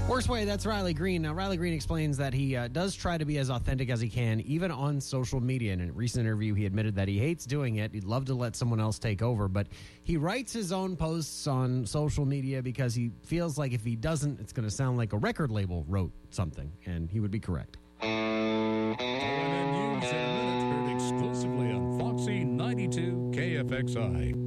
Worst Way, that's Riley Green. Now, Riley Green explains that he does try to be as authentic as he can, even on social media. In a recent interview, he admitted that he hates doing it. He'd love to let someone else take over, but he writes his own posts on social media because he feels like if he doesn't, it's going to sound like a record label wrote something, and he would be correct. ONN News in a minute, heard exclusively on Foxy 92 KFXI.